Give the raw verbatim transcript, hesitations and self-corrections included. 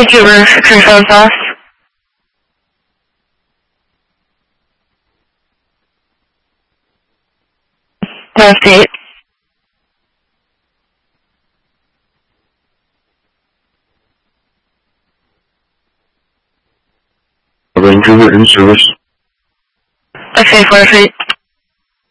Did you ever confirm us? No date. Vancouver in service. Okay, perfect.